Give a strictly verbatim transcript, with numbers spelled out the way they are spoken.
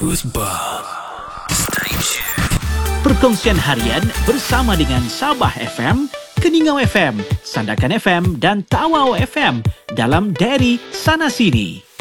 Goosebumps Station. Perkongsian harian bersama dengan Sabah F M, Keningau F M, Sandakan F M dan Tawau F M dalam Diary Sana Sini.